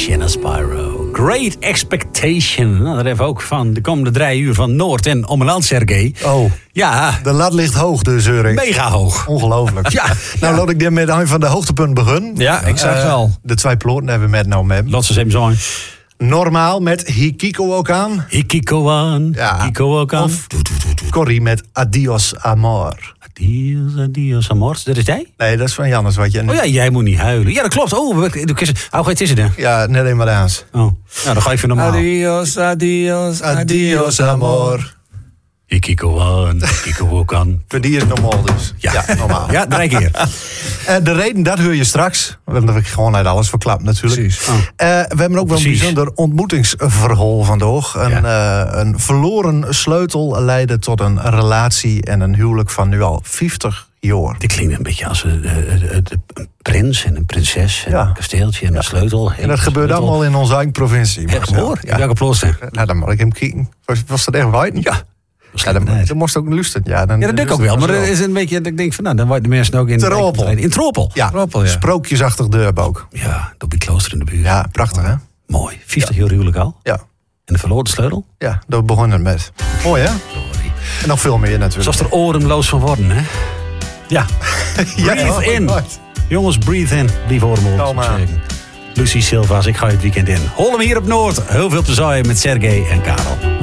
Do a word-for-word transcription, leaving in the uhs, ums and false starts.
Shanna Spyro. Great Expectation. Nou, dat hebben we ook van de komende drie uur van Noord en Ommeland, Sergej. Oh, ja. De lat ligt hoog dus, Eurik. Mega hoog. Ongelooflijk. Ja. Nou, ja. laat ik dit met een van de hoogtepunten beginnen. Ja, ik zag Uh, wel. De twee ploten hebben we met nou met. Laat ze eens even zijn. Normaal met Hikiko ook aan. Hikiko aan. Ja. Hikiko ook aan. Of Corrie met Adios Amor. Adios, adios, amors. Dat is jij? Nee, dat is van Jannes wat je... Oh ja, jij moet niet huilen. Ja, dat klopt. Oh, oh het is het er. Ja, net eenmaal eens. Oh, nou, dan ga ik even normaal. Adios, adios, Adios Amor. Hikiko aan. Hikiko ook aan. Voor die is normaal dus. Ja, Ja, normaal. Ja, drie keer. Uh, de reden, dat hoor je straks. Want dan heb ik gewoon uit alles verklapt natuurlijk. Precies. Oh. Uh, we hebben ook wel een Precies. bijzonder ontmoetingsverhaal vandaag. Een, Ja. uh, een verloren sleutel leidde tot een relatie en een huwelijk van nu al vijftig jaar. Dit klinkt een beetje als een, een, een, een prins en een prinses en Ja. een kasteeltje en een sleutel. En dat gebeurt allemaal in onze eigen provincie. Ja, Marcel. hoor. Ja. Welke plooster? Nou, dan moet ik hem kijken. Was, was dat echt weten? Ja. Ja, dan, dan moest ook luisteren. Ja, dan, Ja, dat denk ik ook wel. Maar het is een beetje, dat ik denk van, nou, dan worden de mensen ook in... Tropel. In Tropel. Ja, Troppel, ja. sprookjesachtig deurbook. Ja, door die klooster in de buurt. Ja, prachtig hè? Mooi. vijftig jaar huwelijk al. Ja, En de verloren sleutel. ja, daar begonnen het met. Mooi hè? En nog veel meer natuurlijk. Zoals er ooremloos van worden, hè? Ja. Breathe ja, in. right. Jongens, breathe in. Lieve ooremloos. Kom maar. Lucie Silva's, ik ga het weekend in. Hol hem hier op Noord. Heel veel plezier met Sergej en Karel.